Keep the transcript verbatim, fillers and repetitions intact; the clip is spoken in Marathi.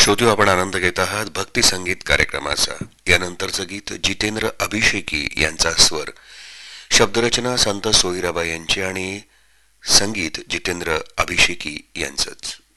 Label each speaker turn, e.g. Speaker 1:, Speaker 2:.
Speaker 1: श्रोत्यो, आपण आनंद घेत आहात भक्ती संगीत कार्यक्रमाचा. यानंतरचं गीत जितेंद्र अभिषेकी यांचा स्वर, शब्दरचना संत सोयीराबा यांची आणि संगीत जितेंद्र अभिषेकी यांचंच.